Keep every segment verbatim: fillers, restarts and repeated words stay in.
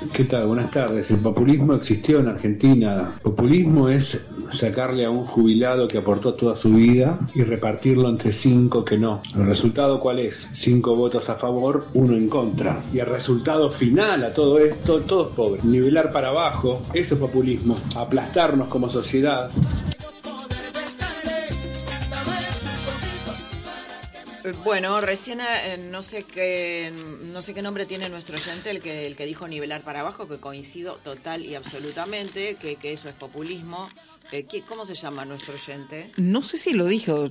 ¿Qué tal? Buenas tardes. El populismo existió en Argentina. Populismo es sacarle a un jubilado que aportó toda su vida y repartirlo entre cinco que no. ¿El resultado cuál es? Cinco votos a favor, uno en contra. Y el resultado final a todo esto, todos pobres. Nivelar para abajo, eso es populismo. Aplastarnos como sociedad. Bueno, recién eh, no sé qué no sé qué nombre tiene nuestro oyente, el que el que dijo nivelar para abajo, que coincido total y absolutamente, que, que eso es populismo. Eh, ¿qué, ¿Cómo se llama nuestro oyente? No sé si lo dijo,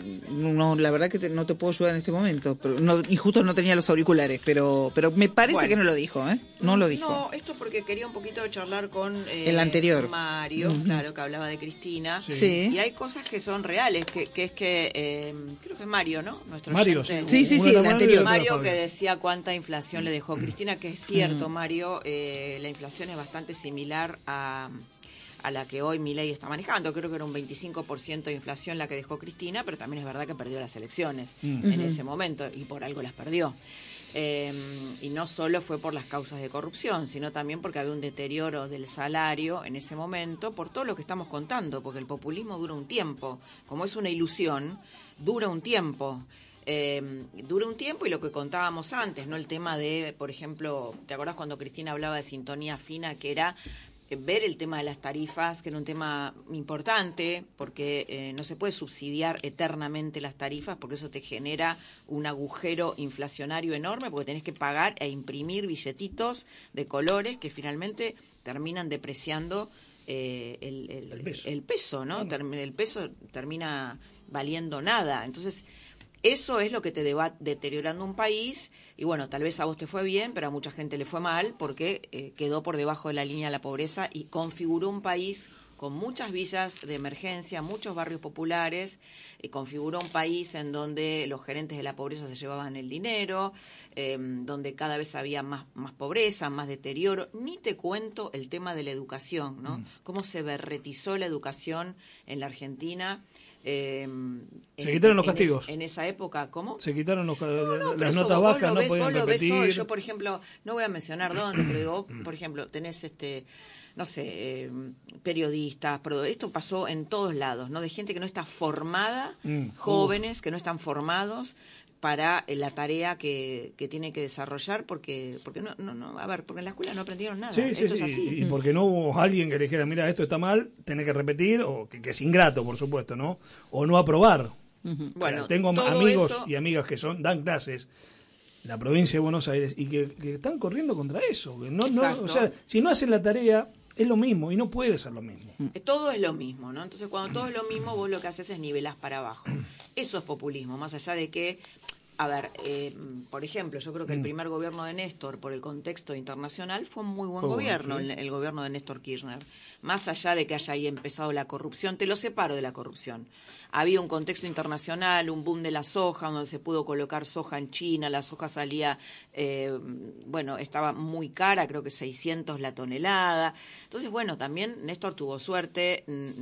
no, la verdad que te, no te puedo ayudar en este momento, pero no, y justo no tenía los auriculares, pero pero me parece bueno, que no lo dijo, ¿eh? No lo dijo. No, esto porque quería un poquito charlar con eh, el anterior Mario, uh-huh. claro, que hablaba de Cristina. Sí. sí. Y hay cosas que son reales, que, que es que eh, creo que es Mario, ¿no? Nuestro Mario, oyente. sí, sí, sí, el anterior. Mario que decía cuánta inflación le dejó Cristina, que es cierto, uh-huh. Mario, eh, la inflación es bastante similar a a la que hoy Milei está manejando. Creo que era un veinticinco por ciento de inflación la que dejó Cristina, pero también es verdad que perdió las elecciones uh-huh. en ese momento, y por algo las perdió. Eh, y no solo fue por las causas de corrupción, sino también porque había un deterioro del salario en ese momento, por todo lo que estamos contando, porque el populismo dura un tiempo. Como es una ilusión, dura un tiempo. Eh, dura un tiempo, y lo que contábamos antes, ¿no? El tema de, por ejemplo, ¿te acordás cuando Cristina hablaba de sintonía fina, que era ver el tema de las tarifas, que era un tema importante, porque eh, no se puede subsidiar eternamente las tarifas, porque eso te genera un agujero inflacionario enorme, porque tenés que pagar e imprimir billetitos de colores que finalmente terminan depreciando eh, el, el, el, peso. el peso, ¿no? Bueno. El peso termina valiendo nada. Entonces, eso es lo que te va deteriorando un país, y bueno, tal vez a vos te fue bien, pero a mucha gente le fue mal, porque eh, quedó por debajo de la línea de la pobreza y configuró un país con muchas villas de emergencia, muchos barrios populares, eh, configuró un país en donde los gerentes de la pobreza se llevaban el dinero, eh, donde cada vez había más, más pobreza, más deterioro. Ni te cuento el tema de la educación, ¿no? Mm. Cómo se berretizó la educación en la Argentina. Eh, se en, quitaron los en castigos. Es, en esa época, ¿cómo? Se quitaron los, no, no, las notas bajas, no ves, podían vos repetir. Lo ves hoy. Yo, por ejemplo, no voy a mencionar dónde, pero digo, por ejemplo, tenés este, no sé, eh, periodistas, pero esto pasó en todos lados, ¿no? De gente que no está formada, mm, jóvenes uh. que no están formados para la tarea que, que tiene que desarrollar, porque porque no, no, no, a ver, porque en la escuela no aprendieron nada. Sí, esto sí, es sí. así. Y porque no hubo alguien que le dijera, mira, esto está mal, tenés que repetir, o que, que es ingrato, por supuesto, ¿no? O no aprobar. Uh-huh. Bueno, o sea, tengo amigos eso... y amigas que son dan clases en la provincia de Buenos Aires y que, que están corriendo contra eso. Que no, no, o sea, si no hacen la tarea, es lo mismo, y no puede ser lo mismo. Todo es lo mismo, ¿no? Entonces, cuando todo es lo mismo, vos lo que haces es nivelás para abajo. Eso es populismo, más allá de que, a ver, eh, por ejemplo, yo creo que el primer gobierno de Néstor, por el contexto internacional, fue un muy buen fue gobierno, bueno, sí. el, el gobierno de Néstor Kirchner. Más allá de que haya ahí empezado la corrupción, te lo separo de la corrupción. Había un contexto internacional, un boom de la soja, donde se pudo colocar soja en China, la soja salía, eh, bueno, estaba muy cara, creo que seiscientos la tonelada. Entonces, bueno, también Néstor tuvo suerte.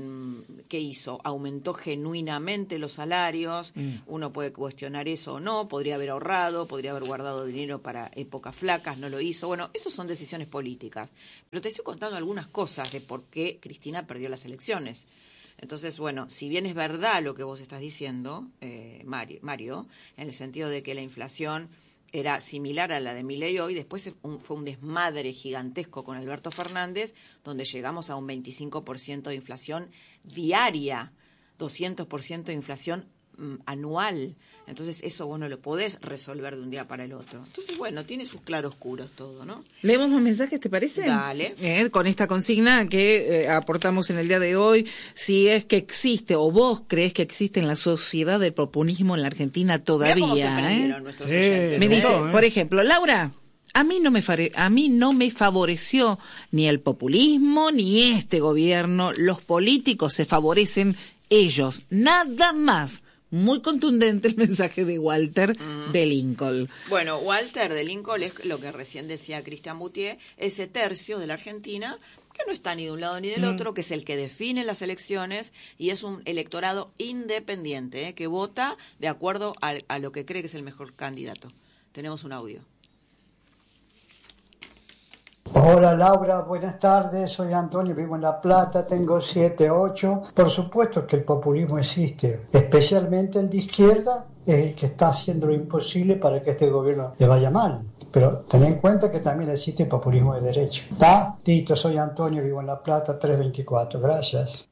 ¿Qué hizo? Aumentó genuinamente los salarios, mm. uno puede cuestionar eso o no, podría haber ahorrado, podría haber guardado dinero para épocas flacas, no lo hizo. Bueno, eso son decisiones políticas. Pero te estoy contando algunas cosas de por qué Cristina perdió las elecciones. Entonces, bueno, si bien es verdad lo que vos estás diciendo, eh, Mario, Mario, en el sentido de que la inflación era similar a la de Milei hoy, después un, fue un desmadre gigantesco con Alberto Fernández, donde llegamos a un veinticinco por ciento de inflación diaria, doscientos por ciento de inflación mm, anual. Entonces eso vos no lo podés resolver de un día para el otro. Entonces, bueno, tiene sus claroscuros todo, ¿no? ¿Leemos más mensajes, te parece? Dale. Eh, con esta consigna que eh, aportamos en el día de hoy, si es que existe, o vos crees que existe en la sociedad del populismo en la Argentina todavía. Mirá cómo se prendieron ¿eh? nuestros oyentes. Me dice, ¿eh? por ejemplo, Laura, a mí no me fare- a mí no me favoreció ni el populismo ni este gobierno. Los políticos se favorecen ellos, nada más. Muy contundente el mensaje de Walter uh-huh. de Lincoln. Bueno, Walter de Lincoln es lo que recién decía Cristian Boutier, ese tercio de la Argentina que no está ni de un lado ni del mm. otro, que es el que define las elecciones y es un electorado independiente, ¿eh? que vota de acuerdo a, a lo que cree que es el mejor candidato. Tenemos un audio. Hola Laura, buenas tardes, soy Antonio, vivo en La Plata, tengo siete, ocho. Por supuesto que el populismo existe, especialmente el de izquierda, es el que está haciendo lo imposible para que este gobierno le vaya mal. Pero ten en cuenta que también existe el populismo de derecha. ¿Está? Listo, soy Antonio, vivo en La Plata, trescientos veinticuatro, gracias.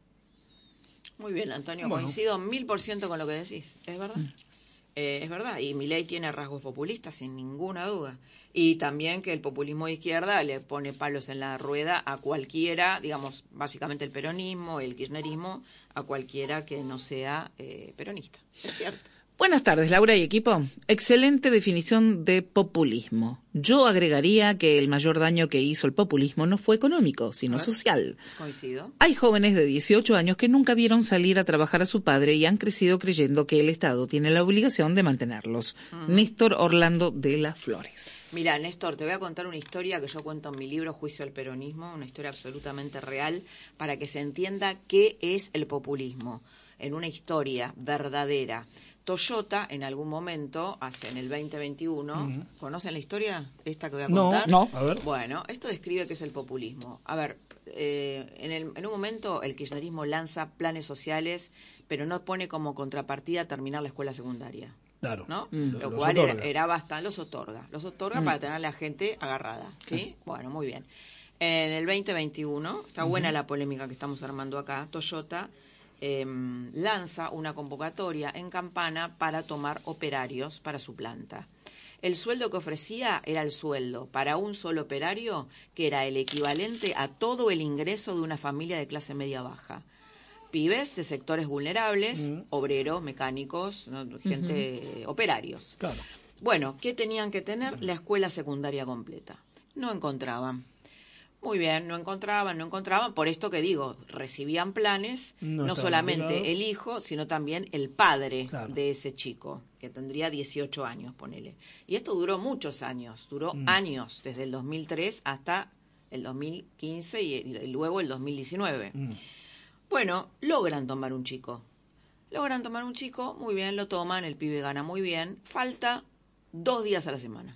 Muy bien, Antonio, bueno. coincido mil por ciento con lo que decís, es verdad. Mm. Eh, es verdad, y Milei tiene rasgos populistas, sin ninguna duda. Y también que el populismo de izquierda le pone palos en la rueda a cualquiera, digamos, básicamente el peronismo, el kirchnerismo, a cualquiera que no sea eh, peronista. Es cierto. Buenas tardes, Laura y equipo. Excelente definición de populismo. Yo agregaría que el mayor daño que hizo el populismo no fue económico, sino social. Coincido. Hay jóvenes de dieciocho años que nunca vieron salir a trabajar a su padre y han crecido creyendo que el Estado tiene la obligación de mantenerlos. Mm. Néstor Orlando de las Flores. Mira, Néstor, te voy a contar una historia que yo cuento en mi libro Juicio al Peronismo, una historia absolutamente real para que se entienda qué es el populismo, en una historia verdadera. Toyota, en algún momento, hace en el veinte veintiuno, uh-huh. ¿conocen la historia esta que voy a contar? No, no. A ver. Bueno, esto describe qué es el populismo. A ver, eh, en, el, en un momento el kirchnerismo lanza planes sociales, pero no pone como contrapartida terminar la escuela secundaria. Claro. ¿No? Mm. Lo los cual era, otorga. era bastante, los otorga. Los otorga mm. para tener a la gente agarrada, ¿sí? sí. Bueno, muy bien. En el veinte veintiuno, está uh-huh. buena la polémica que estamos armando acá, Toyota Eh, lanza una convocatoria en Campana para tomar operarios para su planta. El sueldo que ofrecía era el sueldo para un solo operario, que era el equivalente a todo el ingreso de una familia de clase media-baja. Pibes de sectores vulnerables, uh-huh. obreros, mecánicos, ¿no? gente, uh-huh. operarios. Claro. Bueno, ¿qué tenían que tener? La escuela secundaria completa. No encontraban. Muy bien, no encontraban, no encontraban, por esto que digo, recibían planes, no, no solamente el hijo, sino también el padre claro. de ese chico, que tendría dieciocho años, ponele. Y esto duró muchos años, duró mm. años, desde el dos mil tres hasta el dos mil quince y, y luego el dos mil diecinueve. Mm. Bueno, logran tomar un chico, logran tomar un chico, muy bien, lo toman, el pibe gana muy bien, falta dos días a la semana,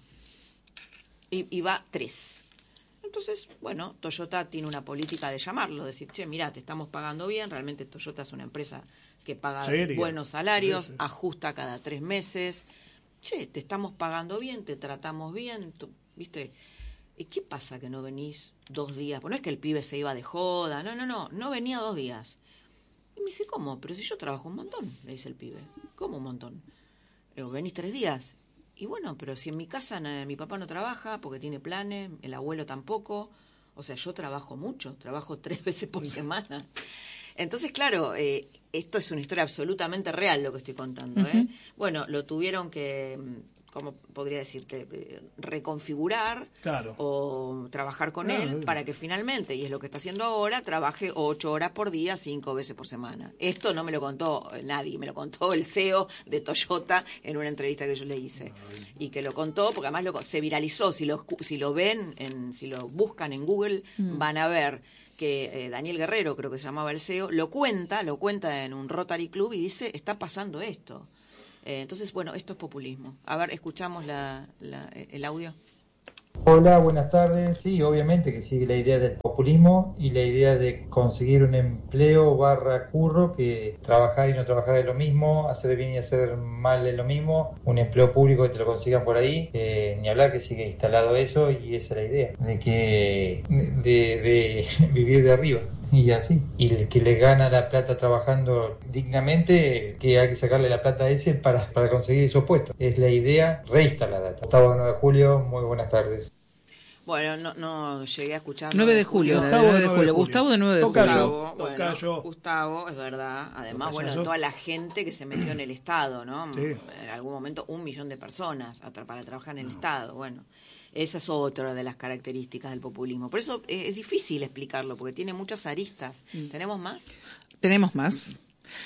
y, y va tres. Entonces, bueno, Toyota tiene una política de llamarlo, decir, che, mirá, te estamos pagando bien, realmente Toyota es una empresa que paga ¿Seria? buenos salarios, sí, sí. ajusta cada tres meses, che, te estamos pagando bien, te tratamos bien, tú, ¿viste? ¿Y qué pasa que no venís dos días? Pues no es que el pibe se iba de joda, no, no, no, no venía dos días. Y me dice, ¿cómo? Pero si yo trabajo un montón, le dice el pibe. ¿Cómo un montón? Le digo, venís tres días. Y bueno, pero si en mi casa no, mi papá no trabaja porque tiene planes, el abuelo tampoco, o sea, yo trabajo mucho, trabajo tres veces por semana. Entonces, claro, eh, esto es una historia absolutamente real lo que estoy contando, ¿eh? Uh-huh. Bueno, lo tuvieron que, ¿cómo podría decirte? Reconfigurar claro. o trabajar con claro, él claro. para que finalmente, y es lo que está haciendo ahora, trabaje ocho horas por día, cinco veces por semana. Esto no me lo contó nadie, me lo contó el C E O de Toyota en una entrevista que yo le hice. Y que lo contó, porque además lo, se viralizó, si lo, si lo ven, en, si lo buscan en Google, mm. van a ver que eh, Daniel Guerrero, creo que se llamaba el C E O, lo cuenta, lo cuenta en un Rotary Club y dice, está pasando esto. Eh, entonces, bueno, esto es populismo. A ver, escuchamos la, la, el audio. Hola, buenas tardes. Sí, obviamente que sigue la idea del populismo y la idea de conseguir un empleo barra curro, que trabajar y no trabajar es lo mismo, hacer bien y hacer mal es lo mismo, un empleo público que te lo consigan por ahí, eh, ni hablar que sigue instalado eso, y esa es la idea, de que de, de vivir de arriba. Y así, y el que le gana la plata trabajando dignamente, que hay que sacarle la plata a ese para, para conseguir esos puestos. Es la idea reinstalada. Gustavo nueve de julio, muy buenas tardes. Bueno, no, no llegué a escuchar. nueve de julio, Gustavo de nueve de julio. Gustavo de nueve de julio. Gustavo, bueno, Gustavo, es verdad. Además, bueno, de toda la gente que se metió en el Estado, ¿no? Sí. En algún momento un millón de personas para trabajar en el Estado, bueno. Esa es otra de las características del populismo. Por eso es difícil explicarlo, porque tiene muchas aristas. Mm. ¿Tenemos más? Tenemos más.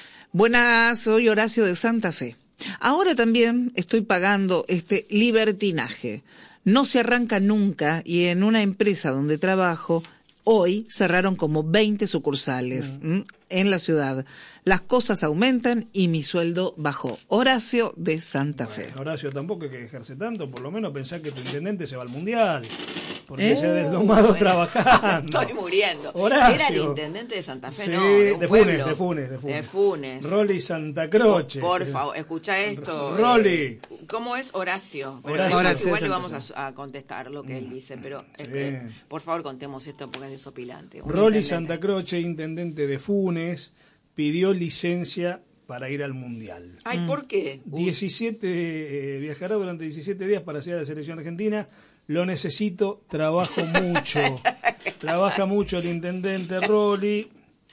Buenas, soy Horacio de Santa Fe. Ahora también estoy pagando este libertinaje. No se arranca nunca, y en una empresa donde trabajo, hoy cerraron como veinte sucursales mm. ¿m? en la ciudad. Las cosas aumentan y mi sueldo bajó. Horacio de Santa Fe. Bueno, Horacio, tampoco hay que ejerce tanto, por lo menos pensar que tu intendente se va al mundial. porque ¿Eh? se ha deslomado bueno, trabajando. Estoy muriendo. Horacio. Era el intendente de Santa Fe, sí, no, de, de, Funes, de Funes, de Funes, de Funes. Rolly Santa Croce. Por, por favor, escucha esto. Rolly. Eh, ¿Cómo es Horacio? Horacio. Horacio. Igual le vamos a, a contestar lo que él dice, pero sí. eh, por favor contemos esto porque es desopilante. Un Rolly intendente. Santa Croce, intendente de Funes, pidió licencia para ir al Mundial. Ay, ¿por qué? diecisiete, eh, viajará durante diecisiete días para ir a la selección argentina. Lo necesito, trabajo mucho. Trabaja mucho el intendente Rolly.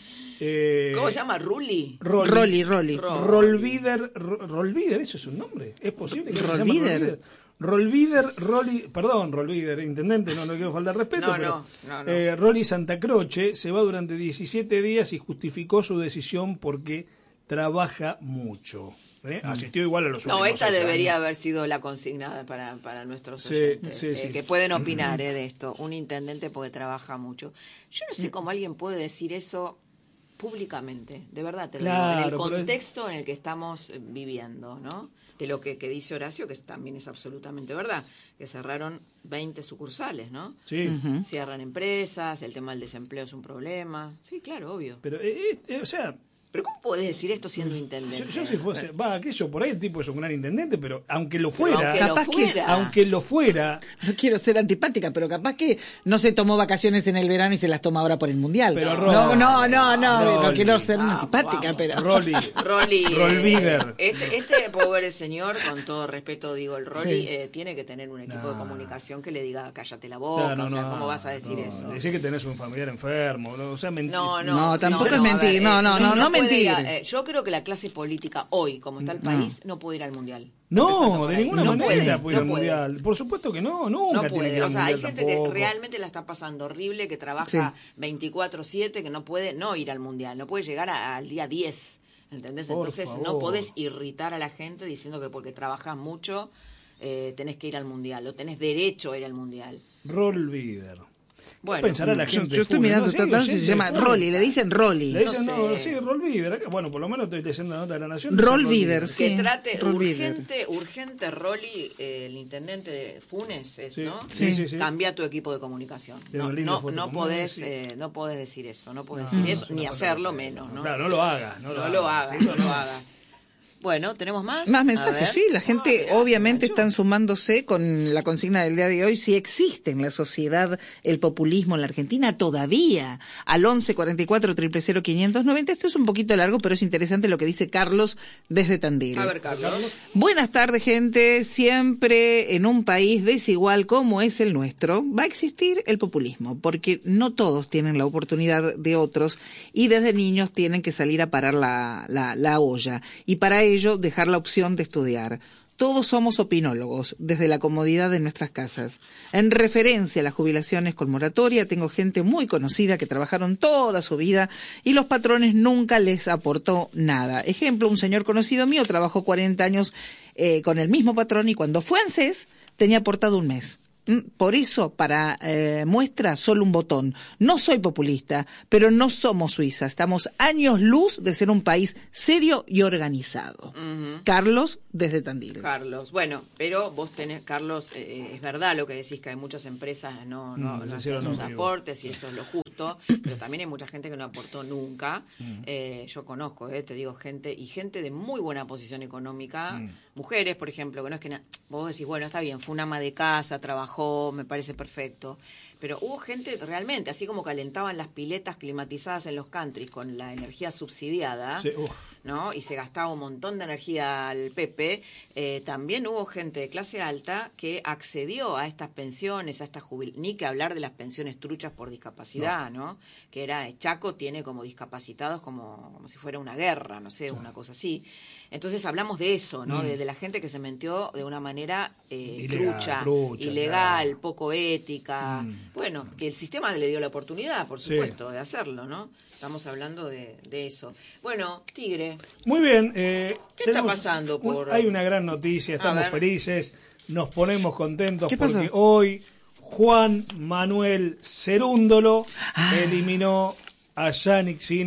Eh, ¿Cómo se llama? ¿Ruli? Rolly, Rolly. Rolvider, Rolvider, ¿eso es un nombre? ¿Es posible que se llame Rolvider? Rolvider, Rolly, perdón, Rolvider, intendente, no le quiero faltar respeto, no, pero no, no, no. Eh, Rolly Santa Croce se va durante diecisiete días y justificó su decisión porque trabaja mucho. ¿Eh? Asistió igual a los últimos No, esta debería años. haber sido la consignada para, para nuestros sí, oyentes, sí, eh, sí. que pueden opinar eh, de esto. Un intendente porque trabaja mucho. Yo no sé cómo alguien puede decir eso públicamente, de verdad te lo claro, digo, en el es... contexto en el que estamos viviendo, ¿no? De lo que, que dice Horacio, que también es absolutamente verdad, que cerraron veinte sucursales, ¿no? Sí. Uh-huh. Cierran empresas, el tema del desempleo es un problema. Sí, claro, obvio. Pero, eh, eh, o sea... ¿Pero cómo podés decir esto siendo intendente? Yo, yo si fuese, va, aquello, por ahí el tipo es un gran intendente, pero aunque lo fuera, aunque capaz lo que, fuera. aunque lo fuera, no quiero ser antipática, pero capaz que no se tomó vacaciones en el verano y se las toma ahora por el mundial. Pero no, Rolly, no, no, no, Rolly, no quiero ser vamos, antipática, vamos. pero Rolly, Rolly, Rolvider. Eh, este, este pobre señor, con todo respeto digo, el Rolly Sí. eh, tiene que tener un equipo No. de comunicación que le diga cállate la boca, Claro, no, o sea, no, ¿cómo vas a decir no, eso? Decir que tenés un familiar enfermo, no, o sea, mentir. No, no, No, tampoco es a mentir, ver, no, eh, no, no, no puede mentir. ir a- eh, yo creo que la clase política hoy, como está el país, no puede ir al mundial. No, Empezando por de ahí. ninguna No manera puede, puede ir no al puede. mundial. Por supuesto que no, nunca No tiene que puede, ir o al sea, hay mundial gente tampoco. que realmente la está pasando horrible, que trabaja Sí. veinticuatro siete, que no puede no ir al mundial, no puede llegar a- al día diez, ¿entendés? Por Entonces favor. no podés irritar a la gente diciendo que porque trabajas mucho eh, tenés que ir al mundial, o tenés derecho a ir al mundial. Rolvider. Bueno, Pensará la yo, gente. yo estoy Funes, mirando, no sé, tratando si oyente se llama de Funes. Rolly, le dicen Rolly. Le dicen, No no, sé. sí, Rolvider. Acá, bueno, por lo menos estoy leyendo la nota de la Nación. dice Rolvider, que sí. trate Rolvider. urgente, urgente Rolly, eh, el intendente de Funes, es, Sí, ¿no? sí, sí, sí. Cambia tu equipo de comunicación. Tiene No, una linda no, foto no con podés, Messi. eh, no podés decir eso, no podés No, decir no, eso, es una ni falta de hacerlo respeto. menos, ¿no? Claro, no lo hagas. No lo No hagas, lo hagas, sí, no lo hagas. Bueno, ¿tenemos más? Más A mensajes, ver. sí, la gente Ah, mirá, obviamente se están enganchó. sumándose con la consigna del día de hoy, si existe en la sociedad el populismo en la Argentina todavía, al once cuarenta y cuatro, cero cero cero, quinientos noventa. Esto es un poquito largo, pero es interesante lo que dice Carlos desde Tandil. A ver, Carlos. Buenas tardes, gente. Siempre en un país desigual como es el nuestro va a existir el populismo, porque no todos tienen la oportunidad de otros y desde niños tienen que salir a parar la, la, la olla y para ello dejar la opción de estudiar. Todos somos opinólogos desde la comodidad de nuestras casas. En referencia a las jubilaciones con moratoria, tengo gente muy conocida que trabajaron toda su vida y los patrones nunca les aportó nada. Ejemplo, un señor conocido mío trabajó cuarenta años eh, con el mismo patrón y cuando fue a ANSES tenía aportado un mes. Por eso, para eh, muestra, solo un botón. No soy populista, pero no somos Suiza. Estamos años luz de ser un país serio y organizado. Ujú. Carlos, desde Tandil. Carlos, bueno, pero vos tenés, Carlos, eh, es verdad lo que decís, que hay muchas empresas no, no, Mm, no se hacen hicieron sus no, digo. aportes y eso es lo justo, pero también hay mucha gente que no aportó nunca. Mm. Eh, yo conozco, eh, te digo, gente, y gente de muy buena posición económica, Mm. mujeres, por ejemplo, que no es que na- vos decís, bueno, está bien, fue una ama de casa, trabajó, me parece perfecto. Pero hubo gente realmente, así como calentaban las piletas climatizadas en los countries con la energía subsidiada, Sí, uf. ¿no? Y se gastaba un montón de energía al Pepe, eh, también hubo gente de clase alta que accedió a estas pensiones, a estas jubil... ni que hablar de las pensiones truchas por discapacidad, ¿no? Que era, Chaco tiene como discapacitados como, como si fuera una guerra, no sé, una cosa así. Entonces hablamos de eso, ¿no? Mm. De, de la gente que se metió de una manera eh, Ilegal, trucha, trucha, ilegal, claro. poco ética. Mm. Bueno, que el sistema le dio la oportunidad, por Sí. supuesto, de hacerlo, ¿no? Estamos hablando de, de eso. Bueno, Tigre, Muy bien. Eh, ¿Qué está tenemos pasando un- por- hay una gran noticia, estamos ver. felices, nos ponemos contentos ¿Qué porque pasó? hoy Juan Manuel Cerúndolo Ah. eliminó a Yannick Sinner,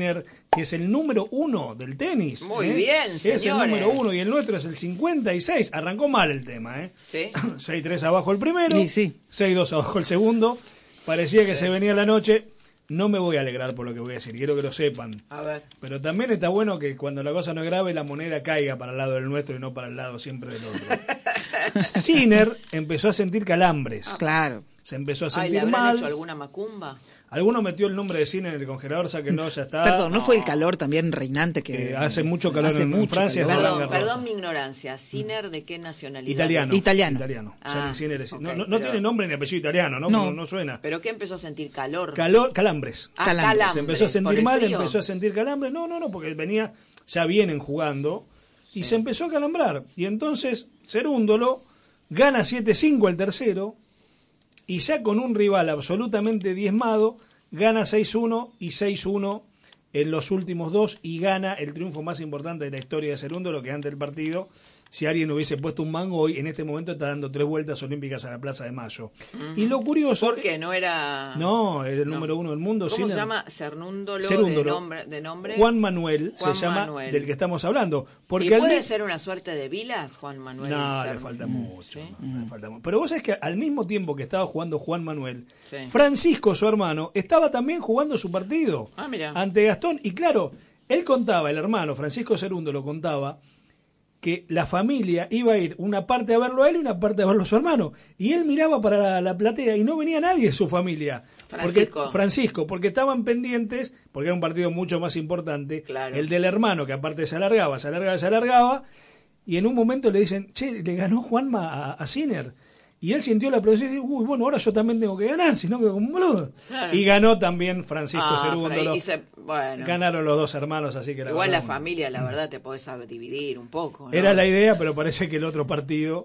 que es el número uno del tenis. Muy ¿eh? bien, señores. Es el número uno y el nuestro es el cincuenta y seis. Arrancó mal el tema, ¿eh? Sí. seis tres abajo el primero, Y sí. seis dos abajo el segundo. Parecía que sí. se venía la noche. No me voy a alegrar por lo que voy a decir, quiero que lo sepan. A ver. Pero también está bueno que cuando la cosa no es grave, la moneda caiga para el lado del nuestro y no para el lado siempre del otro. Sinner empezó a sentir calambres. Ah, claro. Se empezó a Ay, sentir ¿le habrán mal. hecho alguna macumba? Alguno metió el nombre de Sinner en el congelador, sáquenlo, ya está. Perdón, ¿no, no fue el calor también reinante que... Eh, hace mucho calor hace en, mucho en Francia. calor. Es Perdón, Roland Garros. perdón mi ignorancia. ¿Sinner de qué nacionalidad? Italiano. Italiano. Italiano. Ah, Yannick Sinner es- ok, no no, no pero- tiene nombre ni apellido italiano, ¿no? No. No, no suena. ¿Pero qué empezó a sentir? ¿Calor? Calor, calambres. Ah, calambres. calambres. Se empezó a ¿Por sentir el mal, frío? empezó a sentir calambres. No, no, no, porque venía, ya vienen jugando y se empezó a calambrar. Y entonces, Cerúndolo gana siete cinco el tercero y ya con un rival absolutamente diezmado, gana seis uno y seis uno en los últimos dos y gana el triunfo más importante de la historia de Cerúndolo, que antes del partido, si alguien hubiese puesto un mango hoy, en este momento está dando tres vueltas olímpicas a la Plaza de Mayo. Uh-huh. Y lo curioso... ¿Por qué? ¿No era...? No, era el no. número uno del mundo. ¿Cómo Sinner. se llama? Cerúndolo, Cerúndolo. De, nombre, de nombre. Juan Manuel Juan se llama, Manuel. del que estamos hablando. Porque ¿Y al puede mi- ser una suerte de Vilas, Juan Manuel? No, Cerúndolo? le falta mucho. ¿Sí? No, le falta mucho. Pero vos sabés que al mismo tiempo que estaba jugando Juan Manuel, Sí. Francisco, su hermano, estaba también jugando su partido Ah, mira. ante Gastón. Y claro, él contaba, el hermano, Francisco Cerúndolo lo contaba, que la familia iba a ir una parte a verlo a él y una parte a verlo a su hermano. Y él miraba para la, la platea y no venía nadie de su familia. Francisco. Porque, Francisco, porque estaban pendientes, porque era un partido mucho más importante, Claro. el del hermano, que aparte se alargaba, se alargaba, se alargaba, y en un momento le dicen, che, le ganó Juanma a, a Sinner. Y él sintió la presión y dice, uy, bueno, ahora yo también tengo que ganar, si no quedo como un boludo. Claro. Y ganó también Francisco Ah, Cerúndolo. Fra- y se- bueno. Ganaron los dos hermanos, así que la Igual la verdad, familia, la verdad, te podés saber dividir un poco, ¿no? era la idea, pero parece que el otro partido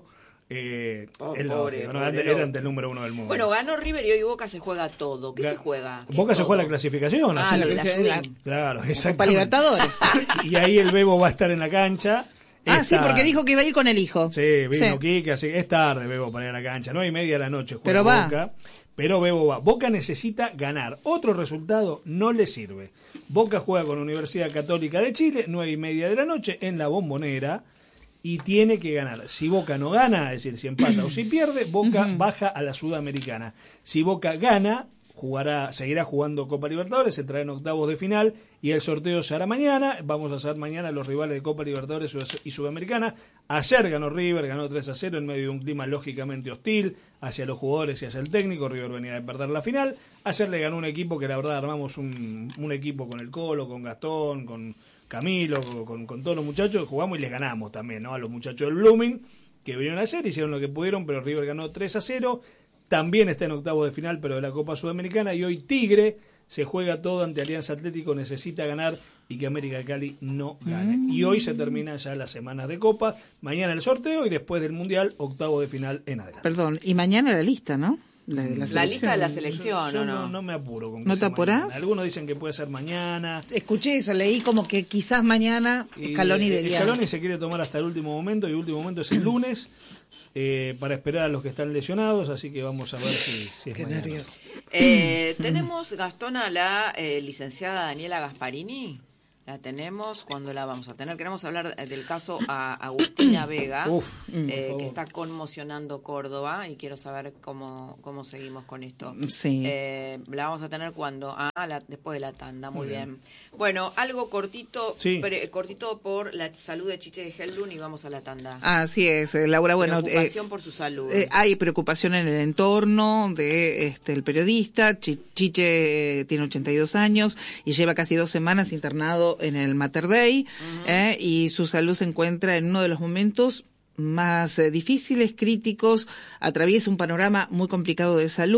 eh, Oh, es pobre, lógico, ¿no? pobre Ante- loco. era ante el número uno del mundo. Bueno, ganó River y hoy Boca se juega todo. ¿Qué Ga- se juega? ¿Qué Boca es se todo? juega la clasificación, Ah, así lo que- de la que- swing. claro, Copa exactamente. Libertadores. Y ahí el Bebo va a estar en la cancha. Ah, sí, Esta- porque dijo que iba a ir con el hijo. Sí, vino Quique, así es tarde Bebo para ir a la cancha, nueve y media de la noche juega Pero va. Boca, pero Bebo va. Boca necesita ganar, otro resultado no le sirve. Boca juega con Universidad Católica de Chile, nueve y media de la noche en la Bombonera y tiene que ganar. Si Boca no gana, es decir, si empata o si pierde, Boca baja a la Sudamericana. Si Boca gana, jugará, seguirá jugando Copa Libertadores, se traen octavos de final y el sorteo se hará mañana. Vamos a hacer mañana los rivales de Copa Libertadores y Sudamericana. Ayer ganó River, ganó tres a cero en medio de un clima lógicamente hostil hacia los jugadores y hacia el técnico. River venía de perder la final. Ayer le ganó un equipo que la verdad armamos un, un equipo con el Colo, con Gastón, con Camilo, con, con todos los muchachos, jugamos y les ganamos también, ¿no? A los muchachos del Blooming, que vinieron ayer, hicieron lo que pudieron, pero River ganó tres a cero. También está en octavos de final, pero de la Copa Sudamericana. Y hoy Tigre se juega todo ante Alianza Atlético, necesita ganar y que América de Cali no gane. Mm. Y hoy se terminan ya las semanas de Copa. Mañana el sorteo y después del Mundial, octavo de final en adelante. Perdón, y mañana la lista, ¿no? La, de la, la lista de la selección, yo, yo ¿o no? no? No me apuro con que ¿No sea te apurás? mañana. Algunos dicen que puede ser mañana. Escuché eso, leí como que quizás mañana Scaloni y, debía... Scaloni se quiere tomar hasta el último momento y el último momento es el lunes eh, para esperar a los que están lesionados, así que vamos a ver si, si es Qué mañana. nervios. Eh, tenemos, Gastón, a la eh, licenciada Daniela Gasparini. La tenemos, cuando la vamos a tener. Queremos hablar del caso a Agustina Vega, Uf, eh, que está conmocionando Córdoba, y quiero saber cómo, cómo seguimos con esto. Sí. Eh, la vamos a tener cuando, ah, la, después de la tanda, muy, muy bien. bien. Bueno, algo cortito, sí. pre, cortito por la salud de Chiche de Heldun y vamos a la tanda. Así es, Laura. Bueno, preocupación eh, por su salud. Eh, hay preocupación en el entorno de este el periodista. Chiche tiene ochenta y dos años y lleva casi dos semanas internado en el Mater Dei, uh-huh. eh, y su salud se encuentra en uno de los momentos más eh, difíciles, críticos, atraviesa un panorama muy complicado de salud.